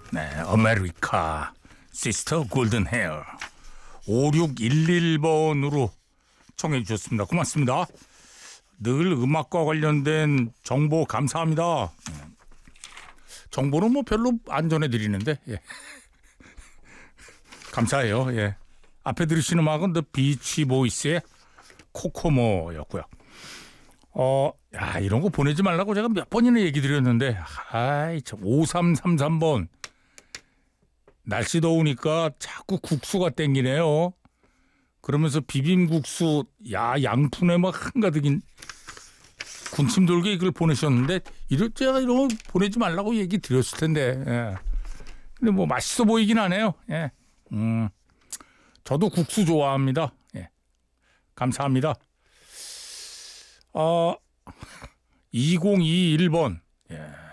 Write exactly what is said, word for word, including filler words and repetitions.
네, 아메리카 시스터 골든 헤어 오육일일 번으로 청해 주셨습니다. 고맙습니다. 늘 음악과 관련된 정보 감사합니다. 정보는 뭐 별로 안 전해드리는데 예. 감사해요. 예. 앞에 들으신 음악은 The 비치 보이스의 코코모였고요. 어, 야, 이런 거 보내지 말라고 제가 몇 번이나 얘기 드렸는데, 아이, 참, 오삼삼삼 번. 날씨 더우니까 자꾸 국수가 땡기네요. 그러면서 비빔국수, 야, 양푼에 막 한가득인 군침 돌게 이걸 보내셨는데, 이럴 제가 이런 거 보내지 말라고 얘기 드렸을 텐데, 예. 근데 뭐 맛있어 보이긴 하네요. 예. 음, 저도 국수 좋아합니다. 예. 감사합니다. 어, 이공이일 번. 예.